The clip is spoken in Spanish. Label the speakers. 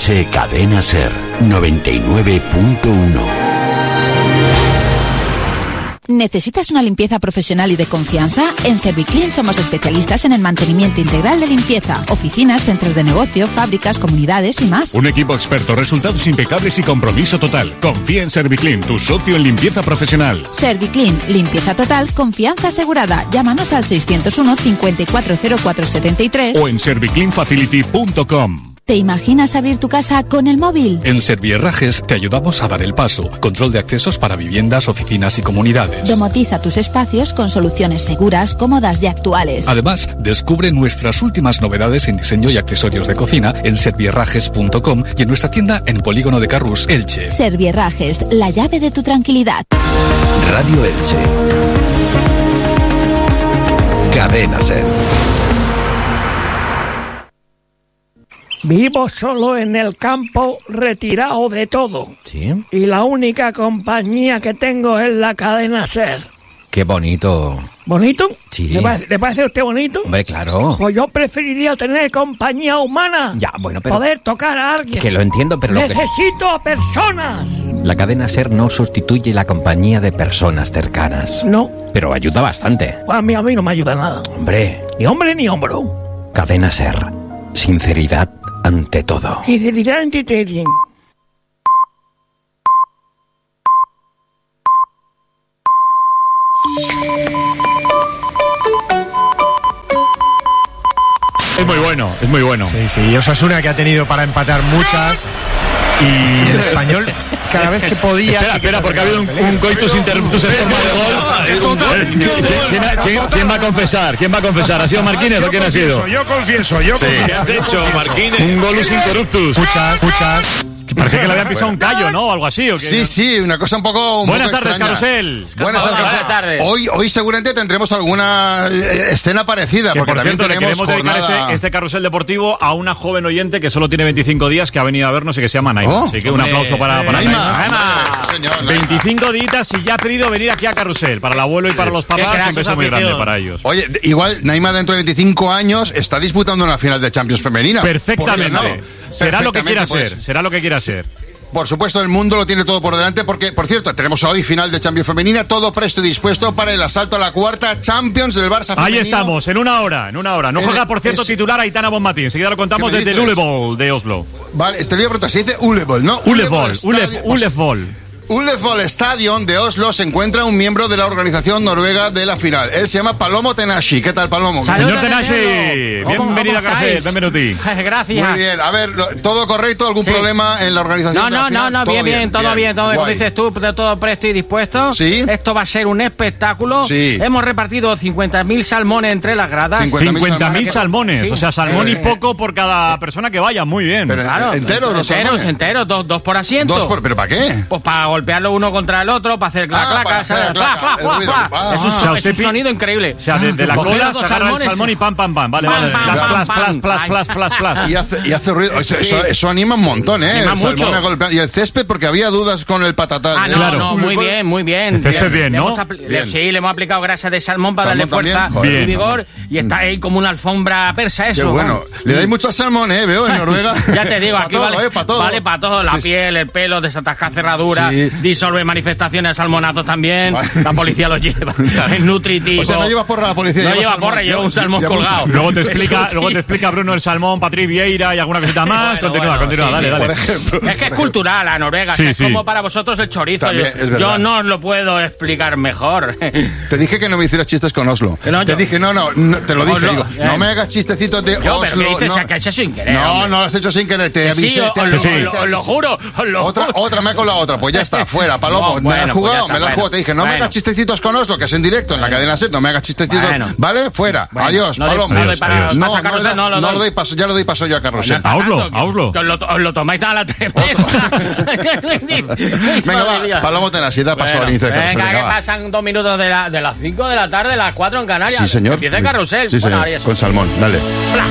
Speaker 1: Elche Cadena Ser 99.1.
Speaker 2: ¿Necesitas una limpieza profesional y de confianza? En Serviclean somos especialistas en el mantenimiento integral de limpieza, oficinas, centros de negocio, fábricas, comunidades y más.
Speaker 3: Un equipo experto, resultados impecables y compromiso total. Confía en Serviclean, tu socio en limpieza profesional.
Speaker 2: Serviclean, limpieza total, confianza asegurada. Llámanos al 601 540473
Speaker 3: o en servicleanfacility.com.
Speaker 2: ¿Te imaginas abrir tu casa con el móvil?
Speaker 4: En Serviherrajes te ayudamos a dar el paso. Control de accesos para viviendas, oficinas y comunidades.
Speaker 2: Domotiza tus espacios con soluciones seguras, cómodas y actuales.
Speaker 4: Además, descubre nuestras últimas novedades en diseño y accesorios de cocina en serviherrajes.com y en nuestra tienda en Polígono de Carrús, Elche.
Speaker 2: Serviherrajes, la llave de tu tranquilidad.
Speaker 1: Radio Elche. Cadena Ser.
Speaker 5: Vivo solo en el campo, retirado de todo.
Speaker 6: ¿Sí?
Speaker 5: Y la única compañía que tengo es la Cadena Ser.
Speaker 6: Qué bonito.
Speaker 5: ¿Bonito?
Speaker 6: Sí.
Speaker 5: ¿Le parece a usted bonito?
Speaker 6: Hombre, claro.
Speaker 5: Pues yo preferiría tener compañía humana.
Speaker 6: Ya, bueno, pero...
Speaker 5: Poder tocar a alguien.
Speaker 6: Que lo entiendo, pero...
Speaker 5: Necesito a personas.
Speaker 6: La Cadena Ser no sustituye la compañía de personas cercanas.
Speaker 5: No.
Speaker 6: Pero ayuda bastante.
Speaker 5: A mí no me ayuda nada.
Speaker 6: Hombre.
Speaker 5: Ni hombre ni hombro.
Speaker 6: Cadena Ser. Sinceridad ante todo.
Speaker 5: Sinceridad ante todo.
Speaker 7: Es muy bueno, es muy bueno.
Speaker 8: Sí, sí, y Osasuna que ha tenido para empatar muchas. Y el Español, cada vez que podía...
Speaker 7: Espera, porque ha habido un coitus interruptus en forma de gol. ¿Quién va a confesar? ¿Quién va a confesar? ¿Ha sido Marquínez o quién ha sido?
Speaker 8: Yo confieso.
Speaker 7: ¿Qué has hecho, Marquínez? Un golus interruptus.
Speaker 8: Muchas.
Speaker 7: Parece que le habían pisado un callo, ¿no? O algo así. ¿o qué?
Speaker 9: Sí, una cosa un poco
Speaker 7: Buenas tardes,
Speaker 9: extraña.
Speaker 7: Carrusel.
Speaker 9: Buenas tardes. Hoy seguramente tendremos alguna escena parecida.
Speaker 7: Que,
Speaker 9: porque
Speaker 7: por cierto, le queremos dedicar
Speaker 9: jornada...
Speaker 7: este carrusel deportivo a una joven oyente que solo tiene 25 días, que ha venido a vernos y que se llama Naima. Así que un aplauso para Naima. 25 días y ya ha pedido venir aquí a Carrusel. Para el abuelo y para los papás, un beso muy grande para ellos.
Speaker 9: Oye, igual Naima dentro de 25 años está disputando una final de Champions femenina.
Speaker 7: Perfectamente. Será lo que quiera ser. Será lo que quiera ser.
Speaker 9: Por supuesto, el mundo lo tiene todo por delante porque, por cierto, tenemos hoy final de Champions femenina, todo presto y dispuesto para el asalto a la cuarta Champions del Barça femenino.
Speaker 7: Ahí estamos, en una hora. No juega, por cierto, titular Aitana Bonmatí. Enseguida lo contamos desde el Ullevål de Oslo.
Speaker 9: Vale, te voy a preguntar, se dice Ullevål, ¿no?
Speaker 7: Ullevål.
Speaker 9: Ullevål Stadion de Oslo se encuentra un miembro de la organización noruega de la final. Él se llama Palomo Tenashi. ¿Qué tal, Palomo?
Speaker 7: Señor Tenashi, bienvenido a Carrusel, bienvenido.
Speaker 9: Gracias. Muy bien. A ver, ¿todo correcto? ¿Algún problema en la organización?
Speaker 10: No, bien, todo bien. Como dices tú, todo presto y dispuesto.
Speaker 9: Sí.
Speaker 10: Esto va a ser un espectáculo.
Speaker 9: Sí.
Speaker 10: Hemos repartido 50.000 salmones entre las gradas.
Speaker 7: 50.000 salmones.
Speaker 10: Sí.
Speaker 7: O sea, salmón y poco por cada persona que vaya. Muy bien.
Speaker 9: Pero
Speaker 10: claro, enteros, dos por asiento.
Speaker 9: ¿Pero para qué?
Speaker 10: Pues para golpearlo uno contra el otro, para hacer clac. Es un sonido increíble.
Speaker 7: O sea, de la cola se agarra el salmón y pam. Vale.
Speaker 9: Y hace ruido. Eso anima un montón, ¿eh?
Speaker 10: Anima mucho.
Speaker 9: Y el césped, porque había dudas con el patatal.
Speaker 10: No, muy bien.
Speaker 7: El césped bien, ¿no?
Speaker 10: Sí, le hemos aplicado grasa de salmón para darle fuerza y vigor. Y está ahí como una alfombra persa eso.
Speaker 9: Qué bueno. Le dais mucho salmón, veo, en Noruega.
Speaker 10: Ya te digo, aquí vale para todo. La piel, el pelo, desatascar cerraduras, disolve manifestaciones de salmonatos también. La policía lo lleva. Es nutritivo.
Speaker 9: O sea, no llevas porra la policía.
Speaker 10: No lleva porra, lleva un salmón colgado.
Speaker 7: Luego te explica Bruno el salmón, Patrick Vieira y alguna cosita más. Continúa, dale.
Speaker 10: Por ejemplo. Es que es cultural a Noruega. Es como para vosotros el chorizo. Yo no os lo puedo explicar mejor.
Speaker 9: Te dije que no me hicieras chistes con Oslo. Te dije, no, te lo dije. Digo, no me hagas chistecitos de Oslo.
Speaker 10: Pero ¿qué dices? Que has hecho sin querer.
Speaker 9: No lo has hecho sin querer. Te avisé.
Speaker 10: Os lo juro.
Speaker 9: Otra me ha colado otra. Pues ya está, fuera, Palomo. Me la has jugado. Te dije, no me hagas chistecitos con Oslo, que es en directo en la cadena SER. No me hagas chistecitos. ¿Vale? Fuera. Adiós, Palomo. No lo doy paso. Ya lo doy paso yo a Carrusel.
Speaker 7: A Oslo.
Speaker 10: Que os lo tomáis a la tremenda.
Speaker 9: Venga, va. Palomo Tenashi, da paso al inicio de Carrusel.
Speaker 10: Venga, que pasan 2 minutos de las 5 de la tarde, las 4 en Canarias.
Speaker 9: Sí, señor.
Speaker 10: Empieza el Carrusel.
Speaker 9: Sí, señor. Con salmón, dale.